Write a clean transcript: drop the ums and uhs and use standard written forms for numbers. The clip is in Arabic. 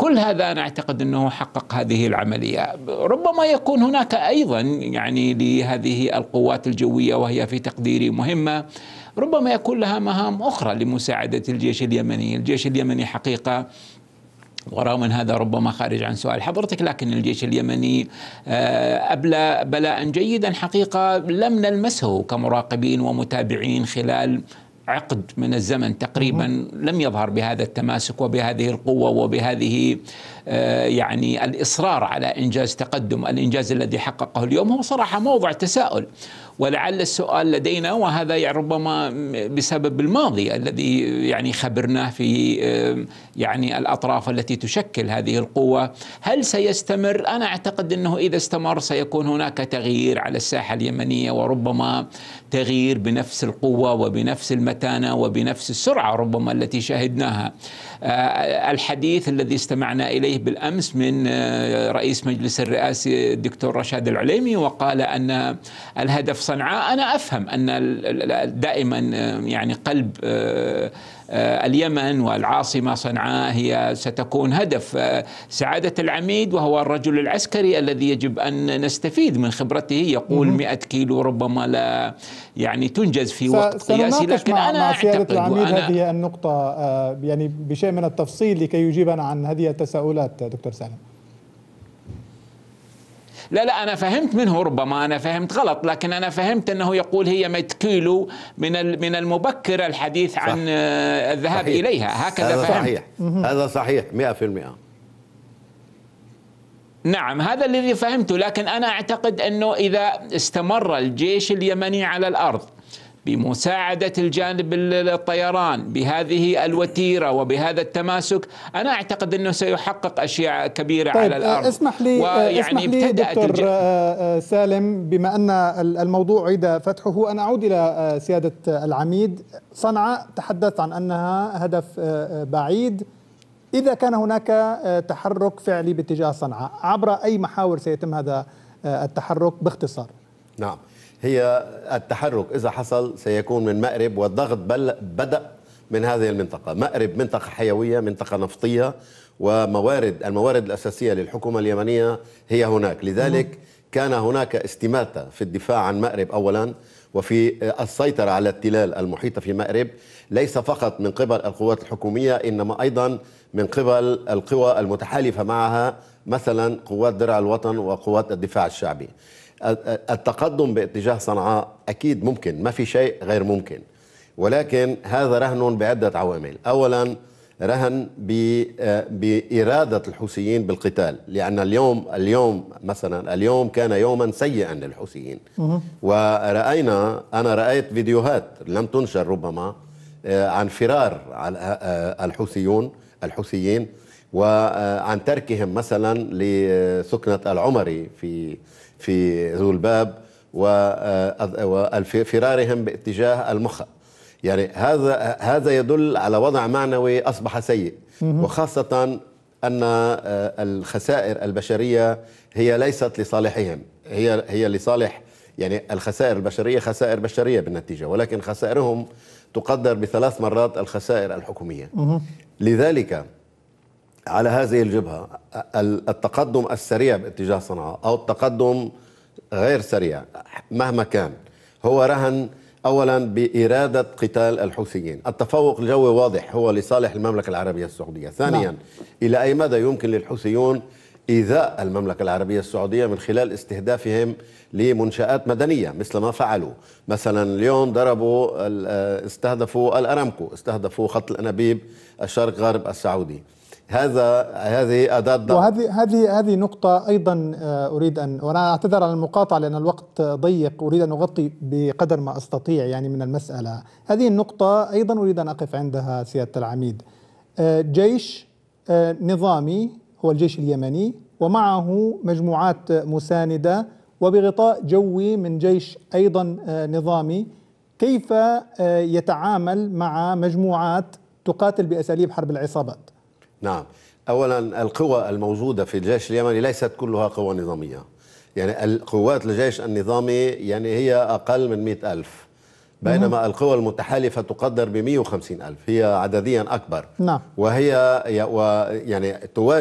كل هذا أنا أعتقد أنه حقق هذه العملية. ربما يكون هناك أيضا يعني لهذه القوات الجوية، وهي في تقديري مهمة، ربما يكون لها مهام أخرى لمساعدة الجيش اليمني. الجيش اليمني حقيقة، ورغم من هذا ربما خارج عن سؤال حضرتك، لكن الجيش اليمني أبلى بلاء جيدا حقيقة لم نلمسه كمراقبين ومتابعين خلال عقد من الزمن تقريبا. لم يظهر بهذا التماسك وبهذه القوة وبهذه يعني الإصرار على إنجاز تقدم. الإنجاز الذي حققه اليوم هو صراحة موضع تساؤل، ولعل السؤال لدينا، وهذا ربما بسبب الماضي الذي يعني خبرناه في يعني الأطراف التي تشكل هذه القوة، هل سيستمر؟ أنا أعتقد أنه إذا استمر سيكون هناك تغيير على الساحة اليمنية، وربما تغيير بنفس القوة وبنفس المتانة وبنفس السرعة ربما التي شاهدناها. الحديث الذي استمعنا إليه بالأمس من رئيس مجلس الرئاسة الدكتور رشاد العليمي، وقال أن الهدف صنعاء. أنا أفهم أن دائما يعني قلب اليمن والعاصمة صنعاء هي ستكون هدف سعادة العميد، وهو الرجل العسكري الذي يجب أن نستفيد من خبرته. يقول 100 كيلو ربما لا يعني تنجز في وقت قياسي، لكن أنا مع سيادة أعتقد العميد هذه النقطة يعني بشيء من التفصيل لكي يجيبنا عن هذه التساؤلات دكتور سالم. لا أنا فهمت منه، ربما أنا فهمت غلط، لكن أنا فهمت أنه يقول هي 100 كيلو من المبكر الحديث عن الذهاب صحيح. إليها، هكذا هذا فهمت. صحيح. هذا صحيح 100%. نعم هذا الذي فهمته، لكن أنا أعتقد أنه إذا استمر الجيش اليمني على الأرض بمساعدة الجانب الطيران بهذه الوتيرة وبهذا التماسك، أنا أعتقد أنه سيحقق أشياء كبيرة طيب على الأرض. اسمح لي دكتور سالم، بما أن الموضوع عيد فتحه، أنا أعود إلى سيادة العميد. صنعاء تحدث عن أنها هدف بعيد. إذا كان هناك تحرك فعلي باتجاه صنعاء، عبر أي محاور سيتم هذا التحرك باختصار؟ نعم، هي التحرك إذا حصل سيكون من مأرب، والضغط بدأ من هذه المنطقة. مأرب منطقة حيوية، منطقة نفطية، الموارد الأساسية للحكومة اليمنية هي هناك. لذلك كان هناك استماتة في الدفاع عن مأرب أولا، وفي السيطرة على التلال المحيطة في مأرب، ليس فقط من قبل القوات الحكومية إنما أيضا من قبل القوى المتحالفة معها، مثلا قوات درع الوطن وقوات الدفاع الشعبي. التقدم باتجاه صنعاء أكيد ممكن، ما في شيء غير ممكن، ولكن هذا رهن بعدة عوامل. أولا رهن بإرادة الحوثيين بالقتال، لأن اليوم كان يوما سيئا للحوثيين، أنا رأيت فيديوهات لم تنشر ربما عن فرار الحوثيين وعن تركهم مثلا لسكنة العمري في ذو الباب وفرارهم باتجاه المخا. يعني هذا يدل على وضع معنوي أصبح سيء، وخاصة أن الخسائر البشرية هي ليست لصالحهم، هي لصالح، يعني الخسائر البشرية خسائر بشرية بالنتيجة، ولكن خسائرهم تقدر ب3 مرات الخسائر الحكومية. لذلك على هذه الجبهة التقدم السريع باتجاه صنعاء أو التقدم غير سريع مهما كان هو رهن أولا بإرادة قتال الحوثيين. التفوق الجوي واضح هو لصالح المملكة العربية السعودية. ثانيا، إلى أي مدى يمكن للحوثيون إيذاء المملكة العربية السعودية من خلال استهدافهم لمنشآت مدنية مثل ما فعلوا مثلا اليوم، استهدفوا الأرامكو، استهدفوا خط الأنابيب الشرق غرب السعودي. هذه أداة ضغط. وهذه نقطة أيضا أريد وأنا أعتذر عن المقاطعة لأن الوقت ضيق، أريد أن أغطي بقدر ما أستطيع يعني من المسألة. هذه النقطة أيضا أريد أن أقف عندها سيادة العميد. جيش نظامي هو الجيش اليمني، ومعه مجموعات مساندة وبغطاء جوي من جيش أيضا نظامي. كيف يتعامل مع مجموعات تقاتل بأساليب حرب العصابات؟ نعم، أولا القوى الموجودة في الجيش اليمني ليست كلها قوى نظامية. يعني القوات الجيش النظامي يعني هي أقل من 100,000، بينما القوى المتحالفة تقدر ب150,000، هي عدديا أكبر. نعم. وهي يعني تواجه